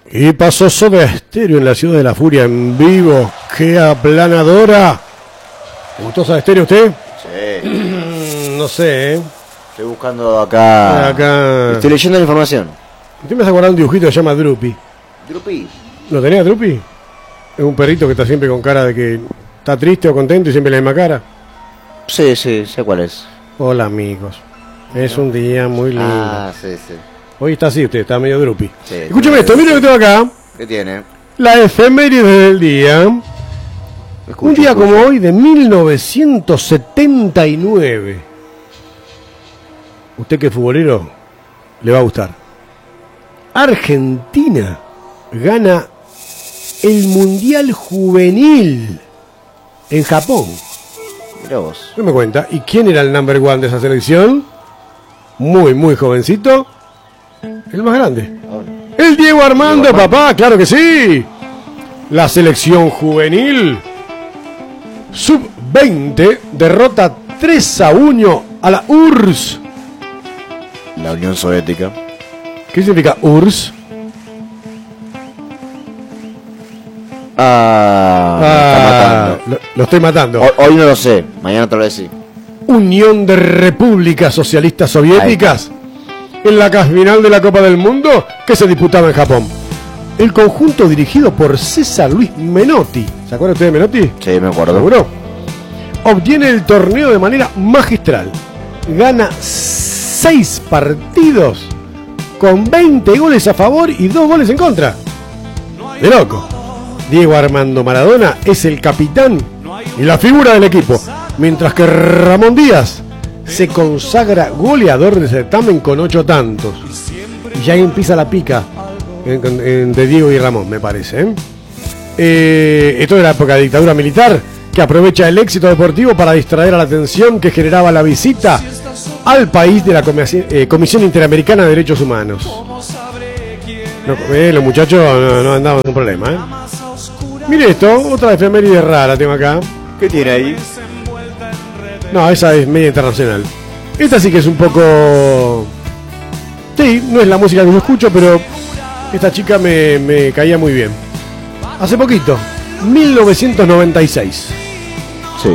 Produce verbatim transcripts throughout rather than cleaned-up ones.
Y pasó Soda Stereo en la Ciudad de la Furia en vivo. ¡Qué aplanadora! ¿Le gustó Soda Stereo a usted? Sí. No sé, ¿eh? Estoy buscando acá. Acá. Estoy leyendo la información. Usted me hace acordar un dibujito que se llama Drupi. Drupi. ¿Lo tenía Drupi? Es un perrito que está siempre con cara de que está triste o contento y siempre la misma cara. Sí, sí, sé cuál es. Hola, amigos. Es un día muy lindo. Ah, sí, sí. Hoy está así usted, está medio Drupi. Sí, Escúcheme esto, mire lo que tengo acá. ¿Qué tiene? La efeméride del día. Escucho, Un día escucho. como hoy de mil novecientos setenta y nueve. Usted que es futbolero, le va a gustar. Argentina gana el Mundial Juvenil en Japón. Mirá vos. No me cuenta. ¿Y quién era el number one de esa selección? Muy, muy jovencito. El más grande. El Diego Armando, Diego Armando. papá, claro que sí. La selección juvenil sub veinte derrota tres a uno a la U R S S. La Unión Soviética. ¿Qué significa U R S S? Ah, me está Ah, matando. lo, lo estoy matando. Hoy, hoy no lo sé, mañana te lo voy a decir. Unión de Repúblicas Socialistas Soviéticas en la final de la Copa del Mundo que se disputaba en Japón. El conjunto dirigido por César Luis Menotti, ¿se acuerda usted de Menotti? Sí, me acuerdo. ¿Seguro? Obtiene el torneo de manera magistral. Gana seis partidos con veinte goles a favor y dos goles en contra. De loco. Diego Armando Maradona es el capitán y la figura del equipo, mientras que Ramón Díaz se consagra goleador del certamen con ocho tantos. Y ya ahí empieza la pica en- en- de Diego y Ramón, me parece. ¿eh? Eh, esto es la época de dictadura militar, que aprovecha el éxito deportivo para distraer a la atención que generaba la visita al país de la Comisi- eh, Comisión Interamericana de Derechos Humanos. No, eh, los muchachos no, no andaban con problema. ¿eh? Mire esto, otra efeméride rara tengo acá. ¿Qué tiene ahí? No, esa es media internacional. Esta sí que es un poco... Sí, no es la música que yo escucho, pero esta chica me, me caía muy bien. Hace poquito, mil novecientos noventa y seis, Sí.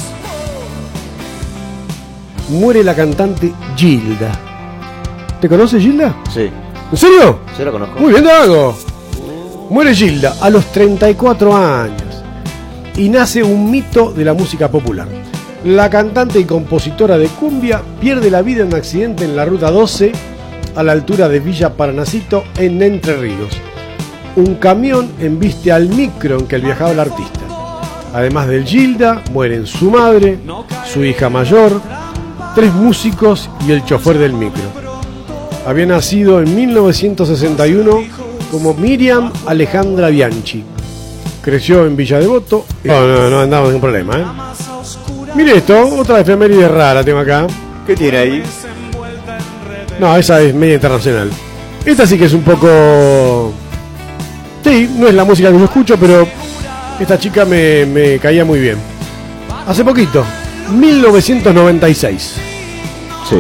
muere la cantante Gilda. ¿Te conoces, Gilda? Sí. ¿En serio? Sí lo conozco. Muy bien, Dago. Muere Gilda a los treinta y cuatro años y nace un mito de la música popular. La cantante y compositora de cumbia pierde la vida en un accidente en la ruta doce a la altura de Villa Paranacito en Entre Ríos. Un camión embiste al micro en que viajaba el artista. Además de Gilda, mueren su madre, su hija mayor, tres músicos y el chofer del micro. Había nacido en mil novecientos sesenta y uno como Miriam Alejandra Bianchi. Creció en Villa Devoto. No, no, no andaba sin problema, ¿eh? Mire esto, otra efeméride rara tengo acá. ¿Qué tiene ahí? No, esa es media internacional. Esta sí que es un poco... Sí, no es la música que yo escucho, pero esta chica me, me caía muy bien. Hace poquito, mil novecientos noventa y seis, Sí.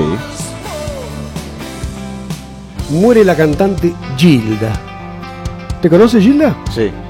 muere la cantante Gilda. ¿Te conoces, Gilda? Sí.